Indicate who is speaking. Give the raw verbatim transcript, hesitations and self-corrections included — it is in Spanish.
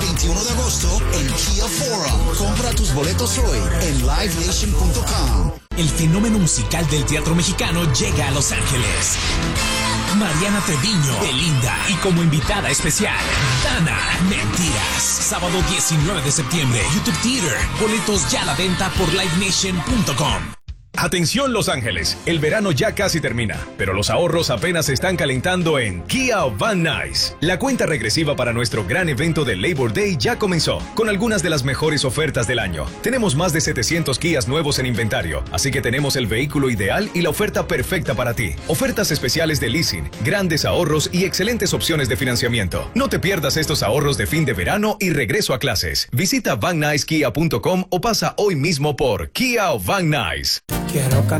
Speaker 1: veintiuno de agosto en Kia Forum. Compra tus boletos hoy en live nation punto com.
Speaker 2: El fenómeno musical del teatro mexicano llega a Los Ángeles. Mariana Treviño, Belinda y como invitada especial, Dana Mentiras. Sábado diecinueve de septiembre, YouTube Theater. Boletos ya a la venta por live nation punto com.
Speaker 3: Atención Los Ángeles, el verano ya casi termina, pero los ahorros apenas se están calentando en Kia Van Nuys. La cuenta regresiva para nuestro gran evento de Labor Day ya comenzó, con algunas de las mejores ofertas del año. Tenemos más de setecientos Kias nuevos en inventario, así que tenemos el vehículo ideal y la oferta perfecta para ti. Ofertas especiales de leasing, grandes ahorros y excelentes opciones de financiamiento. No te pierdas estos ahorros de fin de verano y regreso a clases. Visita van nuys kia punto com o pasa hoy mismo por Kia Van Nuys.
Speaker 4: Quiero